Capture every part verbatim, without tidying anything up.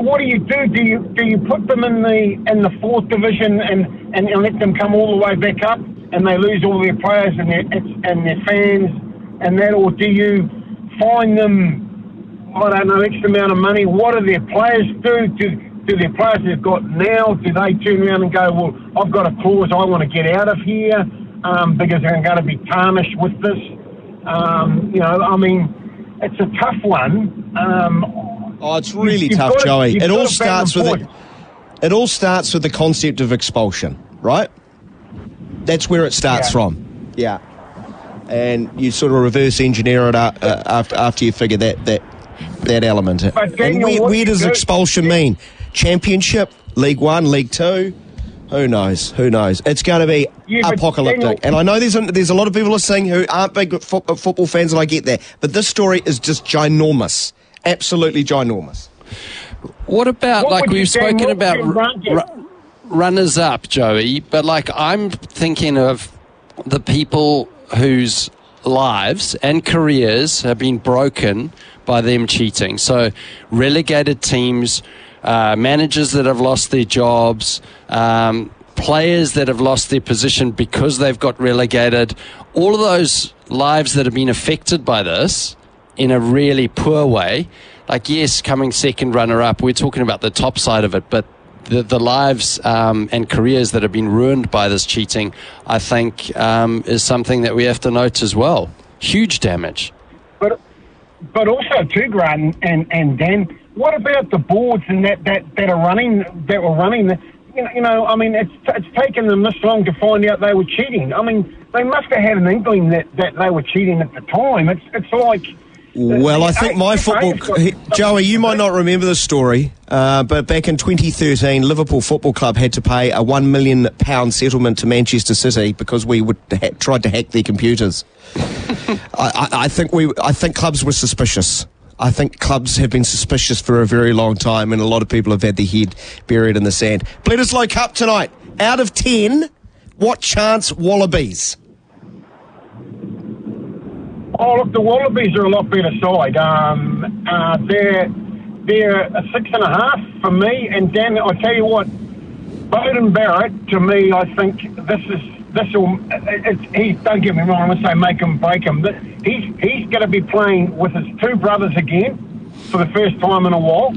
what do you do? Do you do you put them in the in the fourth division and, and, and let them come all the way back up, and they lose all their players and their and their fans and that, or do you find them, I don't know, X amount of money? What do their players do? Do do their players they've got now, do they turn around and go, well, I've got a clause, I want to get out of here um, because I'm going to be tarnished with this? Um, you know, I mean, it's a tough one. Um, oh, it's really you've tough, got Joey. To, it all starts with it. It all starts with the concept of expulsion, right? That's where it starts yeah. from. Yeah. And you sort of reverse engineer it uh, uh, after after you figure that that that element. But Daniel, and where, where does do, expulsion mean? Championship, League One, League Two? Who knows? Who knows? It's going to be yeah, apocalyptic. Daniel, and I know there's a, there's a lot of people listening who aren't big fo- football fans, and I get that. But this story is just ginormous. Absolutely ginormous. What about, what like we've spoken what about r- runners-up, Joey, but like I'm thinking of the people whose lives and careers have been broken by them cheating. So relegated teams, uh, managers that have lost their jobs, um, players that have lost their position because they've got relegated, all of those lives that have been affected by this in a really poor way. Like, yes, coming second runner-up, we're talking about the top side of it, but the, the lives um, and careers that have been ruined by this cheating, I think, um, is something that we have to note as well. Huge damage. But but also, too, Grant and, and Dan, what about the boards and that, that, that are running, that were running the, you know, you know, I mean, it's it's taken them this long to find out they were cheating. I mean, they must have had an inkling that, that they were cheating at the time. It's it's like... Well, I think my football... Joey, you might not remember the story, uh, but back in twenty thirteen, Liverpool Football Club had to pay a one million pounds settlement to Manchester City because we would ha- tried to hack their computers. I, I, I think we. I think clubs were suspicious. I think clubs have been suspicious for a very long time, and a lot of people have had their head buried in the sand. Bledisloe Cup tonight. Out of ten, what chance Wallabies? Oh, look, the Wallabies are a lot better side. Um, uh, they're they're a six and a half for me. And Dan, I tell you what, Beauden Barrett, to me, I think this is this will. It's, he don't get me wrong. I'm going to say make him break him. But he's he's going to be playing with his two brothers again for the first time in a while.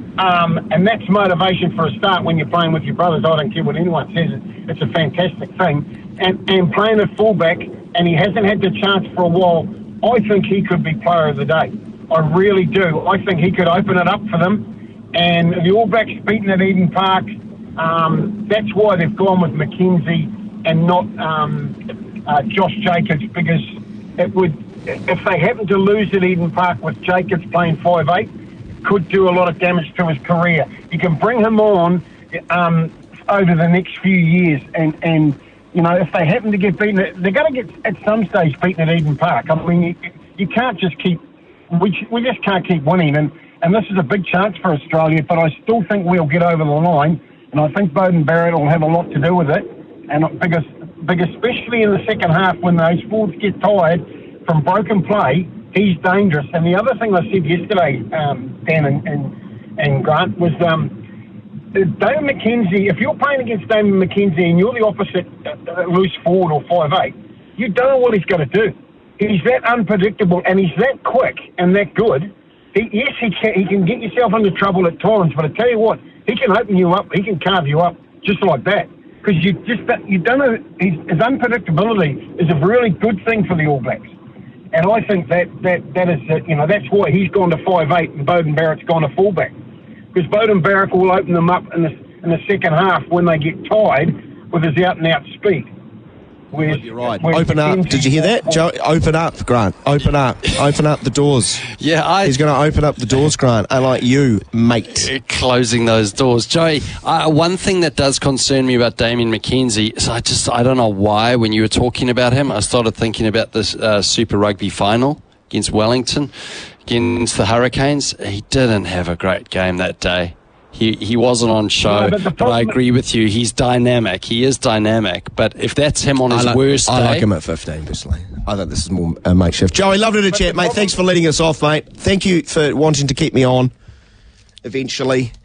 Um, and that's motivation for a start when you're playing with your brothers. I don't care what anyone says. It's a fantastic thing. And and playing at fullback, and he hasn't had the chance for a while. I think he could be player of the day. I really do. I think he could open it up for them. And the All Blacks beaten at Eden Park, um, that's why they've gone with McKenzie and not um, uh, Josh Jacobs, because it would, if they happen to lose at Eden Park with Jacobs playing five eight, could do a lot of damage to his career. You can bring him on um, over the next few years and, and you know, if they happen to get beaten, they're going to get at some stage beaten at Eden Park. I mean, you, you can't just keep, we, we just can't keep winning. And, and this is a big chance for Australia, but I still think we'll get over the line. And I think Beauden Barrett will have a lot to do with it. And because, because especially in the second half, when those forwards get tired from broken play, he's dangerous. And the other thing I said yesterday, um, Dan and, and, and Grant, was... Um, David McKenzie, if you're playing against David McKenzie and you're the opposite uh, loose forward or five eight, you don't know what he's going to do. He's that unpredictable and he's that quick and that good. He, yes, he can, he can get yourself into trouble at times, but I tell you what, he can open you up, he can carve you up just like that. Because you just you don't know, his, his unpredictability is a really good thing for the All Blacks. And I think that that, that is, uh, you know, that's why he's gone to five eight and Beauden Barrett's gone to fullback. Because Beauden Barrett will open them up in the in the second half when they get tired with his out and out speed. Whereas, You're right. Open up. Did you hear that, Joe? Open up, Grant. Open up. Open up the doors. Yeah, I, he's going to open up the doors, Grant. Unlike you, mate. Closing those doors, Joey. Uh, one thing that does concern me about Damien McKenzie is I just I don't know why when you were talking about him, I started thinking about this uh, Super Rugby final against Wellington. Against the Hurricanes, he didn't have a great game that day. He he wasn't on show, no, but, but I agree with you. He's dynamic. He is dynamic. But if that's him on his like, worst I day... I like him at fifteen, personally. I think this is more a makeshift. Joey, lovely to chat, mate. Thanks for letting us off, mate. Thank you for wanting to keep me on eventually.